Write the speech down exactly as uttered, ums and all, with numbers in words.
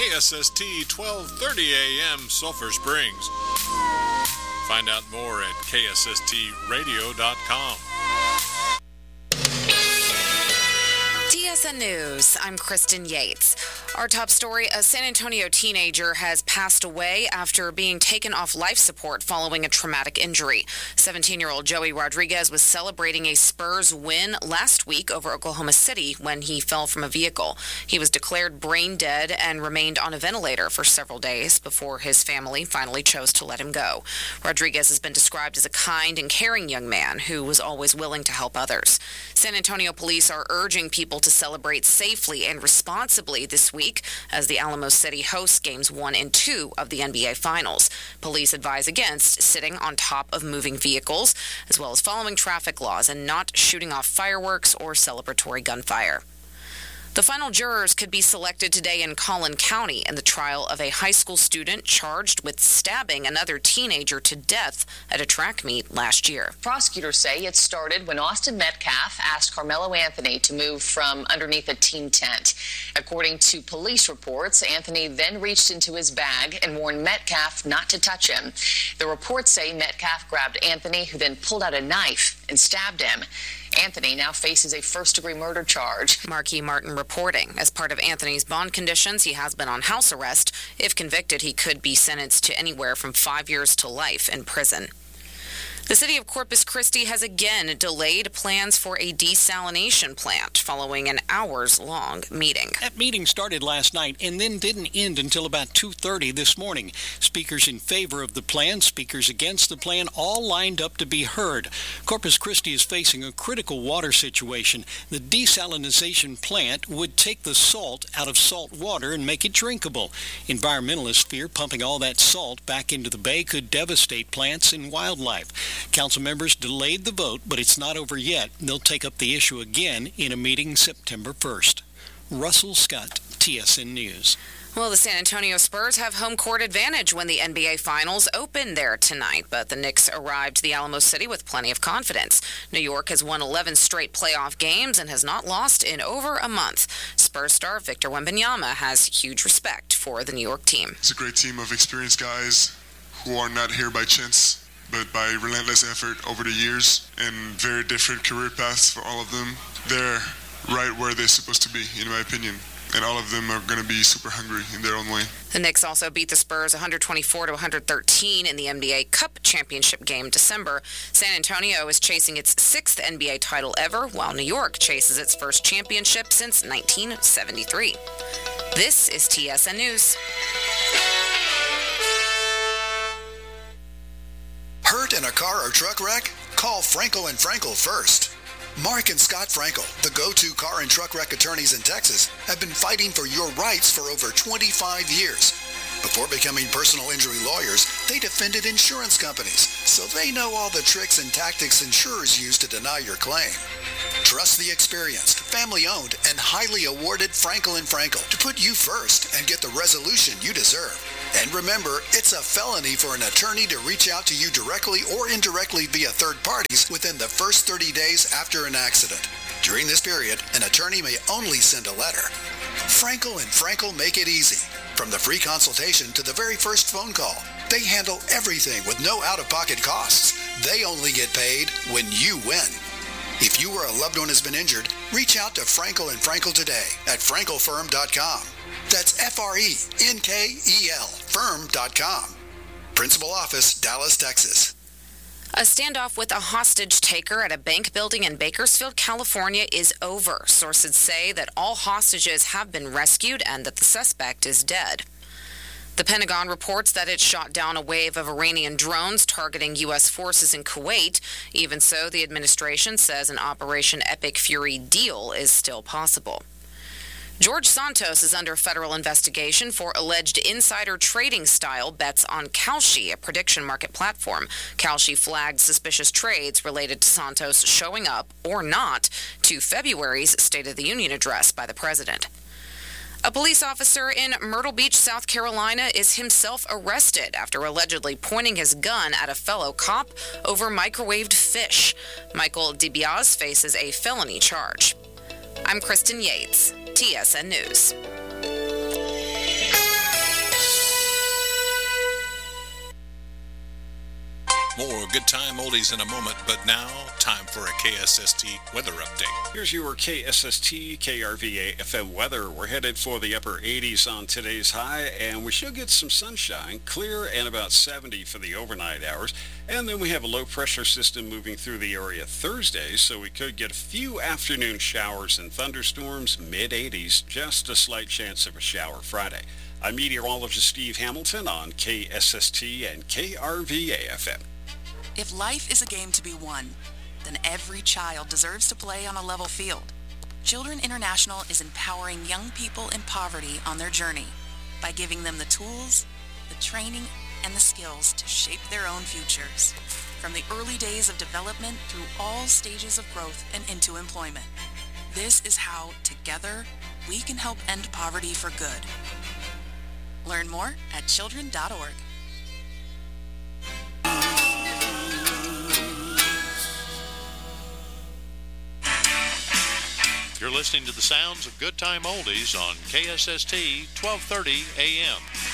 K S S T twelve thirty A M Sulphur Springs. Find out more at K S S T radio dot com. T S N News, I'm Kristen Yates. Our top story, a San Antonio teenager has passed away after being taken off life support following a traumatic injury. seventeen-year-old Joey Rodriguez was celebrating a Spurs win last week over Oklahoma City when he fell from a vehicle. He was declared brain dead and remained on a ventilator for several days before his family finally chose to let him go. Rodriguez has been described as a kind and caring young man who was always willing to help others. San Antonio police are urging people to celebrate safely and responsibly this week as the Alamo City hosts games one and two of the N B A Finals. Police advise against sitting on top of moving vehicles, as well as following traffic laws and not shooting off fireworks or celebratory gunfire. The final jurors could be selected today in Collin County in the trial of a high school student charged with stabbing another teenager to death at a track meet last year. Prosecutors say it started when Austin Metcalf asked Carmelo Anthony to move from underneath a team tent. According to police reports, Anthony then reached into his bag and warned Metcalf not to touch him. The reports say Metcalf grabbed Anthony, who then pulled out a knife and stabbed him. Anthony now faces a first-degree murder charge. Marquis Martin reporting. As part of Anthony's bond conditions, he has been on house arrest. If convicted, he could be sentenced to anywhere from five years to life in prison. The city of Corpus Christi has again delayed plans for a desalination plant following an hours-long meeting. That meeting started last night and then didn't end until about two thirty this morning. Speakers in favor of the plan, speakers against the plan, all lined up to be heard. Corpus Christi is facing a critical water situation. The desalination plant would take the salt out of salt water and make it drinkable. Environmentalists fear pumping all that salt back into the bay could devastate plants and wildlife. Council members delayed the vote, but it's not over yet. They'll take up the issue again in a meeting September first. Russell Scott, T S N News. Well, the San Antonio Spurs have home court advantage when the N B A Finals open there tonight, but the Knicks arrived to the Alamo City with plenty of confidence. New York has won eleven straight playoff games and has not lost in over a month. Spurs star Victor Wembanyama has huge respect for the New York team. It's a great team of experienced guys who are not here by chance, but by relentless effort over the years and very different career paths for all of them. They're right where they're supposed to be, in my opinion. And all of them are going to be super hungry in their own way. The Knicks also beat the Spurs one twenty-four to one thirteen in the N B A Cup championship game December. San Antonio is chasing its sixth N B A title ever, while New York chases its first championship since nineteen seventy-three. This is T S N News. Hurt in a car or truck wreck? Call Frankel and Frankel first. Mark and Scott Frankel, the go-to car and truck wreck attorneys in Texas, have been fighting for your rights for over twenty-five years. Before becoming personal injury lawyers, they defended insurance companies, so they know all the tricks and tactics insurers use to deny your claim. Trust the experienced, family-owned, and highly awarded Frankel and Frankel to put you first and get the resolution you deserve. And remember, it's a felony for an attorney to reach out to you directly or indirectly via third parties within the first thirty days after an accident. During this period, an attorney may only send a letter. Frankel and Frankel make it easy. From the free consultation to the very first phone call, they handle everything with no out-of-pocket costs. They only get paid when you win. If you or a loved one has been injured, reach out to Frankel and Frankel today at frankel firm dot com. That's F R E N K E L firm dot com. Principal office, Dallas, Texas. A standoff with a hostage taker at a bank building in Bakersfield, California is over. Sources say that all hostages have been rescued and that the suspect is dead. The Pentagon reports that it shot down a wave of Iranian drones targeting U S forces in Kuwait. Even so, the administration says an Operation Epic Fury deal is still possible. George Santos is under federal investigation for alleged insider trading style bets on Kalshi, a prediction market platform. Kalshi flagged suspicious trades related to Santos showing up, or not, to February's State of the Union address by the president. A police officer in Myrtle Beach, South Carolina, is himself arrested after allegedly pointing his gun at a fellow cop over microwaved fish. Michael DiBiase faces a felony charge. I'm Kristen Yates, T S N News. More Good Time Oldies in a moment, but now, time for a K S S T weather update. Here's your K S S T K R V A F M weather. We're headed for the upper eighties on today's high, and we should get some sunshine, clear and about seventy for the overnight hours. And then we have a low-pressure system moving through the area Thursday, so we could get a few afternoon showers and thunderstorms, mid-eighties, just a slight chance of a shower Friday. I'm meteorologist Steve Hamilton on K S S T and K R V A F M. If life is a game to be won, then every child deserves to play on a level field. Children International is empowering young people in poverty on their journey by giving them the tools, the training, and the skills to shape their own futures, from the early days of development through all stages of growth and into employment. This is how, together, we can help end poverty for good. Learn more at children dot org. You're listening to the sounds of Good Time Oldies on K S S T twelve thirty A M.